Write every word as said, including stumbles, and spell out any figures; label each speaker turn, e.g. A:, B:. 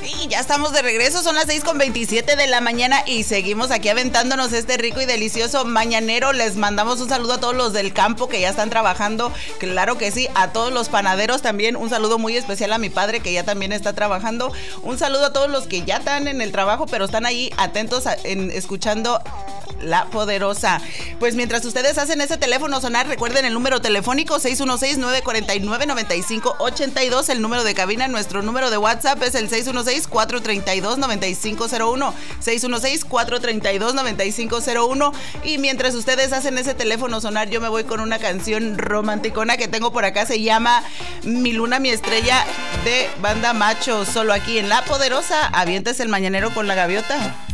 A: Y ya estamos de regreso, son las seis con veintisiete de la mañana y seguimos aquí aventándonos este rico y delicioso mañanero. Les mandamos un saludo a todos los del campo que ya están trabajando, claro que sí, a todos los panaderos también, un saludo muy especial a mi padre que ya también está trabajando, un saludo a todos los que ya están en el trabajo pero están ahí atentos a, en, escuchando La Poderosa. Pues mientras ustedes hacen ese teléfono sonar, recuerden el número telefónico seis uno seis, nueve cuatro nueve, nueve cinco ocho dos, el número de cabina, nuestro número de WhatsApp es el seis uno seis, cuatro tres dos, nueve cinco cero uno, seis uno seis, cuatro tres dos, nueve cinco cero uno. Y mientras ustedes hacen ese teléfono sonar, yo me voy con una canción romanticona que tengo por acá, se llama Mi Luna, Mi Estrella, de Banda Macho, solo aquí en La Poderosa. Avientes el mañanero con la gaviota.